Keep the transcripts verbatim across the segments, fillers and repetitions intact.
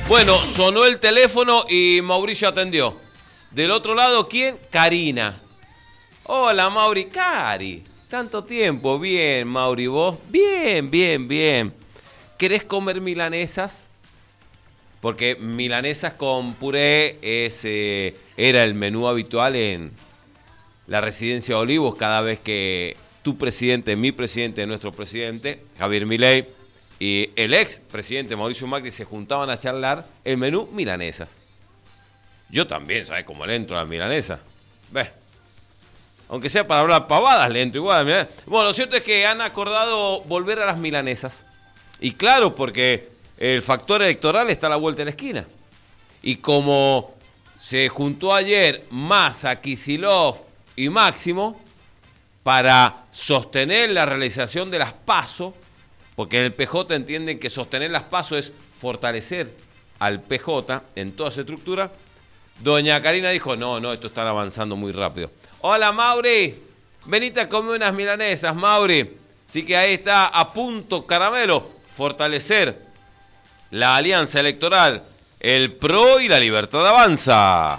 Bueno, sonó el teléfono y Mauricio atendió. Del otro lado, ¿quién? Karina. Hola, Mauri. Cari, tanto tiempo. Bien, Mauri, ¿vos? Bien, bien, bien. ¿Querés comer milanesas? Porque milanesas con puré es, eh, era el menú habitual en la residencia de Olivos cada vez que tu presidente, mi presidente, nuestro presidente, Javier Milei, y el ex presidente Mauricio Macri se juntaban a charlar el menú milanesas. Yo también, ¿sabes cómo le entro a la milanesa? Ve. Aunque sea para hablar pavadas, le entro igual. Mirá. Bueno, lo cierto es que han acordado volver a las milanesas. Y claro, porque el factor electoral está a la vuelta de la esquina. Y como se juntó ayer Massa, Kicillof y Máximo para sostener la realización de las PASO, porque en el P J entienden que sostener las PASO es fortalecer al P J en toda su estructura, doña Karina dijo, no, no, esto está avanzando muy rápido. Hola, Mauri, venite a comer unas milanesas, Mauri. Así que ahí está a punto caramelo, fortalecer la alianza electoral, el P R O y la Libertad Avanza.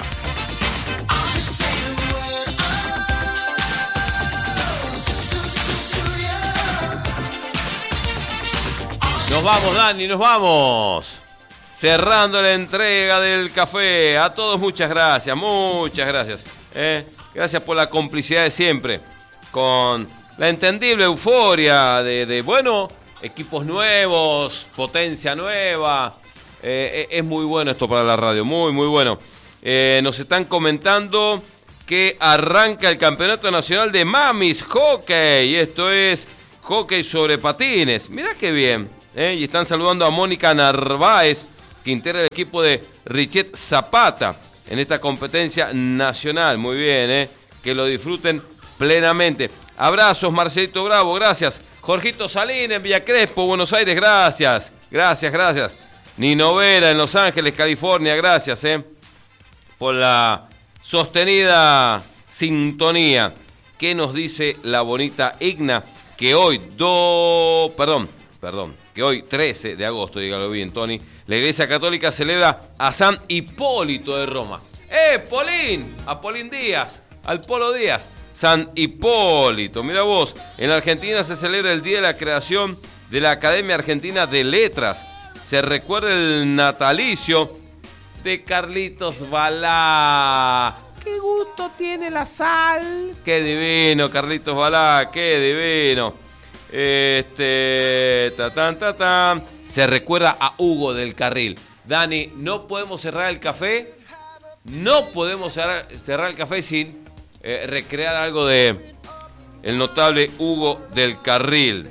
Nos vamos, Dani, nos vamos. Cerrando la entrega del café. A todos muchas gracias, muchas gracias. ¿eh? Gracias por la complicidad de siempre. Con la entendible euforia de, de bueno, equipos nuevos, potencia nueva. Eh, es muy bueno esto para la radio, muy, muy bueno. Eh, nos están comentando que arranca el Campeonato Nacional de Mamis Hockey. Y esto es hockey sobre patines. Mirá qué bien. ¿eh? Y están saludando a Mónica Narváez, que integra el equipo de Richet Zapata en esta competencia nacional. Muy bien, ¿eh? Que lo disfruten plenamente. Abrazos, Marcelito Bravo, gracias. Jorgito Salín en Villa Crespo, Buenos Aires, gracias. Gracias, gracias. Nino Vera en Los Ángeles, California, gracias, ¿eh? Por la sostenida sintonía. ¿Qué nos dice la bonita Igna? Que hoy, do... perdón, perdón, que hoy, trece de agosto, dígalo bien, Tony, la Iglesia Católica celebra a San Hipólito de Roma. ¡Eh, Polín! A Polín Díaz, al Polo Díaz. San Hipólito, mira vos, en Argentina se celebra el Día de la Creación de la Academia Argentina de Letras. Se recuerda el natalicio de Carlitos Balá. ¡Qué gusto tiene la sal! ¡Qué divino, Carlitos Balá! ¡Qué divino! Este, tatán, tatán. Se recuerda a Hugo del Carril. Dani, no podemos cerrar el café. No podemos cerrar, cerrar el café sin eh, recrear algo de el notable Hugo del Carril.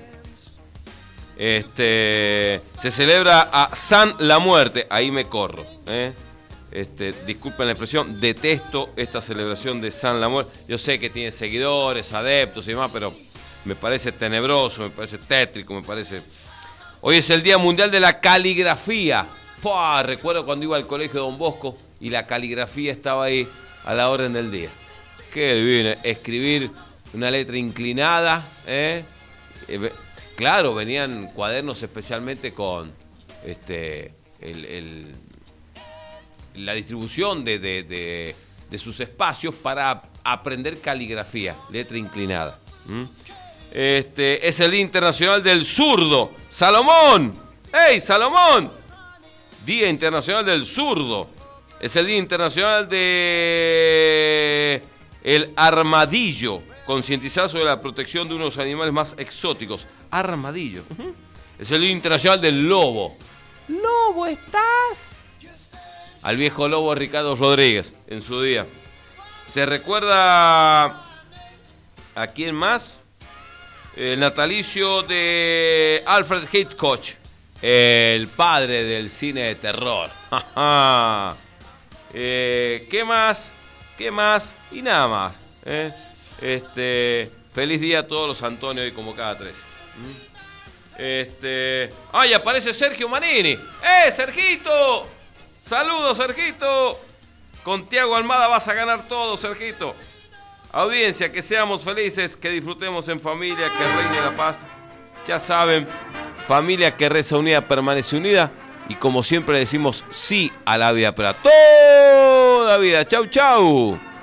Este, se celebra a San la Muerte. Ahí me corro. ¿eh? Este, disculpen la expresión. Detesto esta celebración de San la Muerte. Yo sé que tiene seguidores, adeptos y demás, pero me parece tenebroso, me parece tétrico, me parece... Hoy es el Día Mundial de la Caligrafía. ¡Pua! Recuerdo cuando iba al colegio Don Bosco y la caligrafía estaba ahí a la orden del día. Qué divino, escribir una letra inclinada. ¿eh? Claro, venían cuadernos especialmente con este, el, el, la distribución de, de, de, de sus espacios para aprender caligrafía, letra inclinada. ¿Mm? Este, es el Día Internacional del Zurdo. ¡Salomón! ¡Ey, Salomón! Día Internacional del Zurdo. Es el Día Internacional de el Armadillo. Concientizar sobre la protección de unos animales más exóticos. Armadillo. Uh-huh. Es el Día Internacional del Lobo. ¿Lobo estás? Al viejo lobo Ricardo Rodríguez en su día. Se recuerda a quién más. El natalicio de Alfred Hitchcock, el padre del cine de terror. eh, ¿Qué más? ¿Qué más? Y nada más. ¿eh? Este, feliz día a todos los Antonio y como cada tres. ¿Mm? Este, ¡ay, aparece Sergio Manini! ¡Eh, Sergito! ¡Saludos, Sergito! Con Tiago Almada vas a ganar todo, Sergito. Audiencia, que seamos felices, que disfrutemos en familia, que reine la paz. Ya saben, familia que reza unida permanece unida. Y como siempre decimos sí a la vida, para toda vida. Chau, chau.